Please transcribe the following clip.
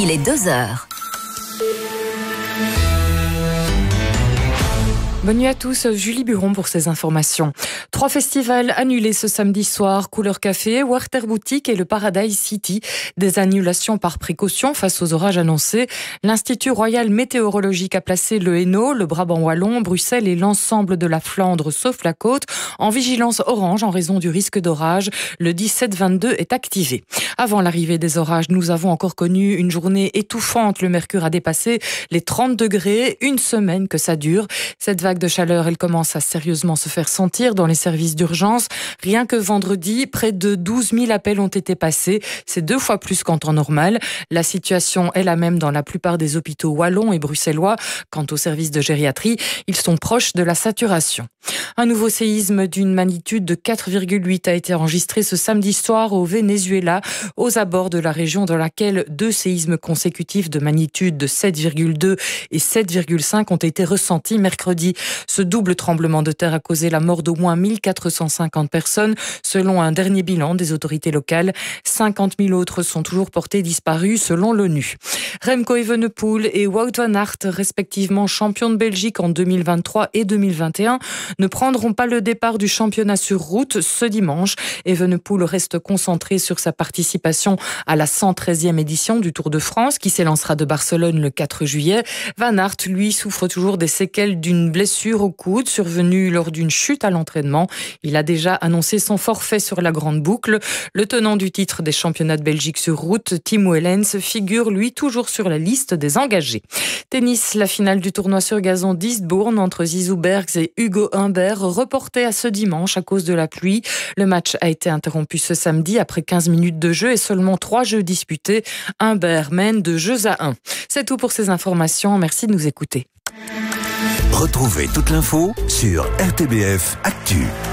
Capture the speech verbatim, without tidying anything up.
Il est deux heures. Bonne nuit à tous, Julie Buron pour ces informations. Trois festivals annulés ce samedi soir, Couleur Café, Werther Boutique et le Paradise City. Des annulations par précaution face aux orages annoncés. L'Institut Royal Météorologique a placé le Hainaut, le Brabant Wallon, Bruxelles et l'ensemble de la Flandre, sauf la côte, en vigilance orange en raison du risque d'orage. Le dix-sept vingt-deux est activé. Avant l'arrivée des orages, nous avons encore connu une journée étouffante. Le mercure a dépassé les trente degrés, une semaine que ça dure. Cette vague de chaleur, elle commence à sérieusement se faire sentir dans les services d'urgence. Rien que vendredi, près de douze mille appels ont été passés. C'est deux fois plus qu'en temps normal. La situation est la même dans la plupart des hôpitaux wallons et bruxellois. Quant aux services de gériatrie, ils sont proches de la saturation. Un nouveau séisme d'une magnitude de quatre virgule huit a été enregistré ce samedi soir au Venezuela, aux abords de la région dans laquelle deux séismes consécutifs de magnitude de sept virgule deux et sept virgule cinq ont été ressentis mercredi. Ce double tremblement de terre a causé la mort d'au moins mille quatre cent cinquante personnes, selon un dernier bilan des autorités locales. cinquante mille autres sont toujours portés disparus, selon l'ONU. Remco Evenepoel et Wout van Aert, respectivement champions de Belgique en deux mille vingt-trois et deux mille vingt et un, ne prendront pas le départ du championnat sur route ce dimanche. Evenepoel reste concentré sur sa participation à la cent treizième édition du Tour de France, qui s'élancera de Barcelone le quatre juillet. Van Aert, lui, souffre toujours des séquelles d'une blessure au coude survenue lors d'une chute à l'entraînement. Il a déjà annoncé son forfait sur la grande boucle. Le tenant du titre des championnats de Belgique sur route, Tim Wellens, figure lui toujours sur la liste des engagés. Tennis, la finale du tournoi sur gazon d'Eastbourne entre Zizou Bergs et Hugo Humbert, reportée à ce dimanche à cause de la pluie. Le match a été interrompu ce samedi après quinze minutes de jeu et seulement trois jeux disputés. Humbert mène de jeux à un. C'est tout pour ces informations. Merci de nous écouter. Retrouvez toute l'info sur R T B F Actu.